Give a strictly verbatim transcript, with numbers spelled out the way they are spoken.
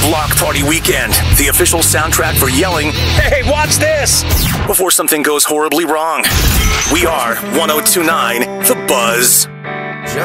Block Party Weekend, the official soundtrack for yelling, "Hey, watch this!" before something goes horribly wrong. We are one oh two point nine The Buzz.